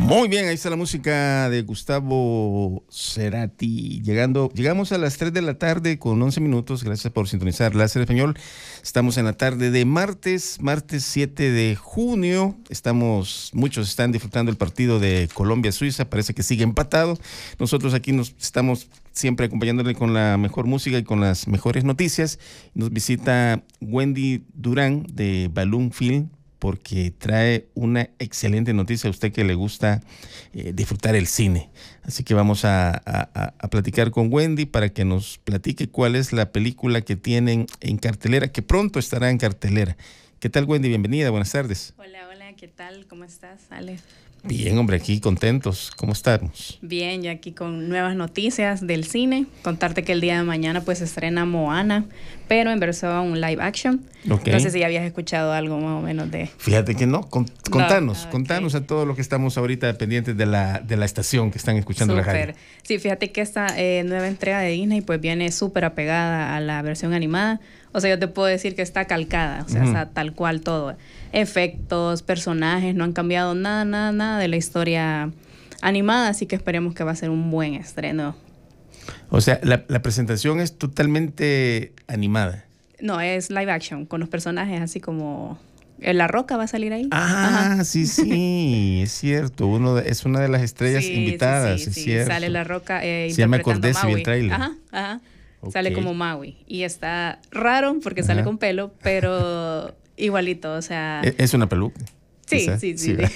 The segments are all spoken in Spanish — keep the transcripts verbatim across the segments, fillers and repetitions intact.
Muy bien, ahí está la música de Gustavo Cerati. Llegando, llegamos a las tres de la tarde con once minutos. Gracias por sintonizar Láser Español. Estamos en la tarde de martes, martes siete de junio. Estamos, muchos están disfrutando el partido de Colombia-Suiza. Parece que sigue empatado. Nosotros aquí nos estamos siempre acompañándole con la mejor música y con las mejores noticias. Nos visita Wendy Durán de Balloon Film, porque trae una excelente noticia a usted que le gusta eh, disfrutar el cine. Así que vamos a, a, a platicar con Wendy para que nos platique cuál es la película que tienen en cartelera, que pronto estará en cartelera. ¿Qué tal, Wendy? Bienvenida, buenas tardes. Hola, hola, ¿qué tal? ¿Cómo estás, Ale? Bien, hombre, aquí contentos. ¿Cómo estamos? Bien, ya aquí con nuevas noticias del cine. Contarte que el día de mañana pues se estrena Moana, pero en versión live action. Okay. No sé si ya habías escuchado algo más o menos de... Fíjate que no. Con, contanos, no, okay. contanos a todos los que estamos ahorita pendientes de la, de la estación que están escuchando Super. la radio. Sí, fíjate que esta eh, nueva entrega de Disney pues viene súper apegada a la versión animada. O sea, yo te puedo decir que está calcada, o sea, uh-huh. está tal cual todo. Efectos, personajes, no han cambiado nada, nada, nada de la historia animada, así que esperemos que va a ser un buen estreno. O sea, la, la presentación es totalmente animada. No, es live action, con los personajes así como... La Roca va a salir ahí. Ah, Ajá. sí, sí, es cierto. Uno de, es una de las estrellas sí, invitadas, sí, sí, es sí. cierto. Sale La Roca eh, sí, ya me acordé, Maui. Si vi el tráiler. Ajá, ajá. Okay. Sale como Maui. Y está raro porque ajá. sale con pelo, pero igualito, o sea... Es una peluca. Sí, sí, sí, sí.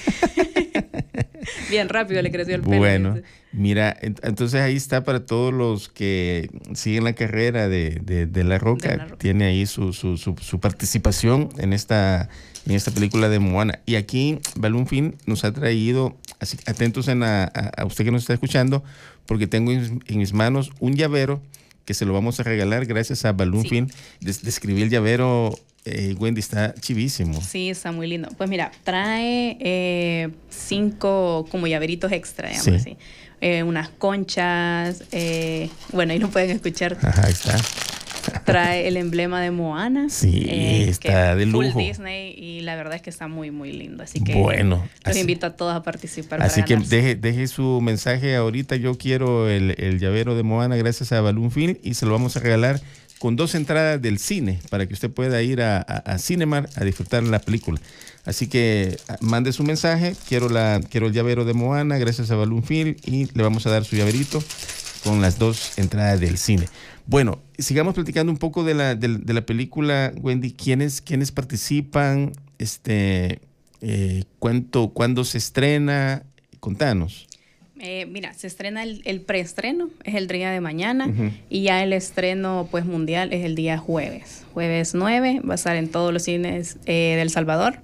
Bien rápido le creció el pelo. Bueno, mira, entonces ahí está para todos los que siguen la carrera de, de, de La Roca. De La Roca. Tiene ahí su, su, su, su participación en esta, en esta película de Moana. Y aquí Balloon Film nos ha traído, así atentos en a, a, a usted que nos está escuchando, porque tengo en, en mis manos un llavero que se lo vamos a regalar gracias a Balloon sí. Film. Des, describí el llavero... Eh, Wendy, está chivísimo. Sí, está muy lindo. Pues mira, trae eh, cinco como llaveritos extra, digamos sí. así. Eh, unas conchas, eh, bueno, ahí lo pueden escuchar. Ajá, ahí está. Trae el emblema de Moana. Sí, eh, está de lujo. Full Disney, y la verdad es que está muy, muy lindo. Así que bueno, los así, invito a todos a participar. Así para que ganarse. deje, deje su mensaje ahorita. Yo quiero el, el llavero de Moana gracias a Balloon Film y se lo vamos a regalar con dos entradas del cine para que usted pueda ir a, a, a Cinemar a disfrutar la película. Así que mande su mensaje, quiero, la, quiero el llavero de Moana gracias a Balloon Film y le vamos a dar su llaverito con las dos entradas del cine. Bueno, sigamos platicando un poco de la, de, de la película, Wendy. ¿Quiénes, quiénes participan? Este, eh, ¿cuánto, ¿Cuándo se estrena? Contanos. Eh, mira, se estrena el, el preestreno, es el día de mañana, uh-huh. y ya el estreno pues mundial es el día jueves. Jueves nueve, va a estar en todos los cines eh, de El Salvador.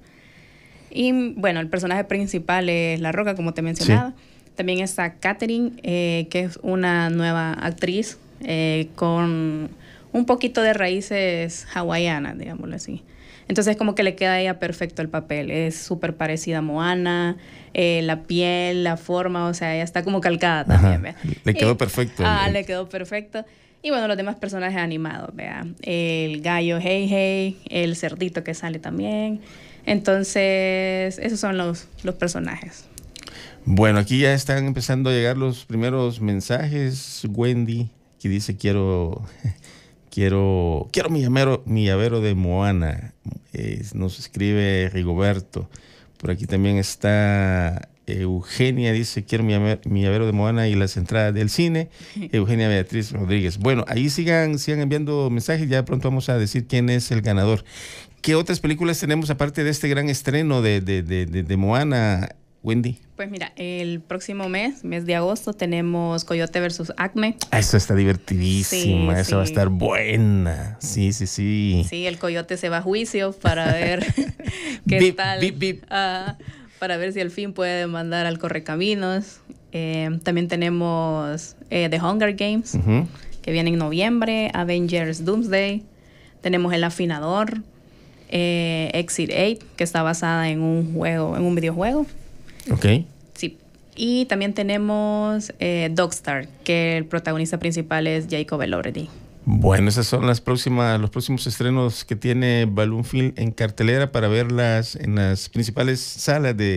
Y bueno, el personaje principal es La Roca, como te mencionaba. Sí. También está Katherine, eh, que es una nueva actriz eh, con un poquito de raíces hawaianas, digámoslo así. Entonces como que le queda a ella perfecto el papel. Es súper parecida a Moana, eh, la piel, la forma, o sea, ella está como calcada también. ¿Ve? Le quedó y, perfecto. Ah, le quedó perfecto. Y bueno, los demás personajes animados, vea. El gallo Hey Hey, el cerdito que sale también. Entonces, esos son los, los personajes. Bueno, aquí ya están empezando a llegar los primeros mensajes. Wendy, que dice quiero... Quiero, quiero mi llavero, mi llavero de Moana. Eh, nos escribe Rigoberto. Por aquí también está Eugenia, dice quiero mi llavero, mi llavero de Moana y las entradas del cine. Eugenia Beatriz Rodríguez. Bueno, ahí sigan, sigan enviando mensajes. Ya pronto vamos a decir quién es el ganador. ¿Qué otras películas tenemos aparte de este gran estreno de, de, de, de, de Moana, Wendy? Pues mira, el próximo mes, mes de agosto, tenemos Coyote versus Acme. Eso está divertidísima, sí, eso sí. va a estar buena. Sí, sí, sí. Sí, el coyote se va a juicio para ver qué bip, tal, bip, bip. Uh, para ver si al fin puede demandar al Correcaminos. Eh, también tenemos eh, The Hunger Games, uh-huh. que viene en noviembre, Avengers Doomsday. Tenemos El Afinador, eh, Exit ocho, que está basada en un juego, en un videojuego. Ok. Sí. Y también tenemos eh, Dogstar, que el protagonista principal es Jacob Elordi. Bueno, esas son las próximas, los próximos estrenos que tiene Balloon Film en cartelera para verlas en las principales salas de,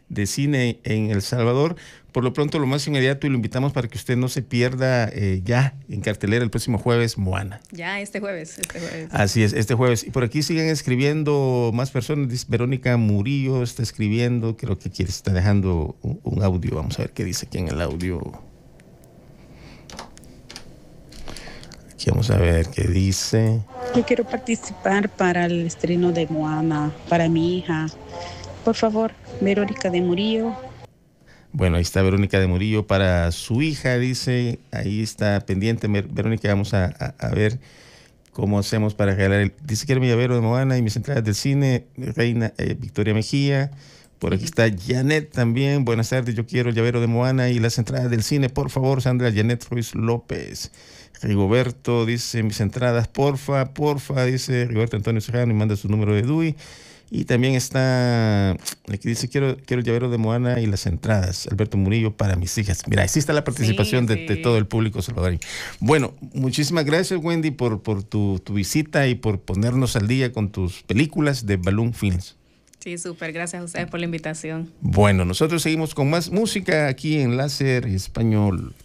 de cine en El Salvador. Por lo pronto, lo más inmediato, y lo invitamos para que usted no se pierda eh, ya en cartelera el próximo jueves, Moana. Ya, este jueves, este jueves. Así es, este jueves. Y por aquí siguen escribiendo más personas. Dice Verónica Murillo, está escribiendo, creo que quiere, está dejando un, un audio. Vamos a ver qué dice aquí en el audio. Aquí vamos a ver qué dice. Yo quiero participar para el estreno de Moana, para mi hija. Por favor, Verónica de Murillo. Bueno, ahí está Verónica de Murillo para su hija, dice. Ahí está pendiente, Verónica. Vamos a, a, a ver cómo hacemos para regalar. El, dice que era mi llavero de Moana y mis entradas del cine. Reina eh, Victoria Mejía. Por aquí está Janet también. Buenas tardes, yo quiero el llavero de Moana y las entradas del cine. Por favor, Sandra Janet Ruiz López. Rigoberto dice mis entradas, porfa, porfa, dice Rigoberto Antonio Serrano y manda su número de D U I. Y también está, aquí dice, quiero, quiero el llavero de Moana y las entradas, Alberto Murillo, para mis hijas. Mira, así está la participación sí, de, sí. de todo el público salvadoreño. Bueno, muchísimas gracias, Wendy, por, por tu, tu visita y por ponernos al día con tus películas de Balloon Films. Sí, súper, gracias a ustedes por la invitación. Bueno, nosotros seguimos con más música aquí en Láser Español.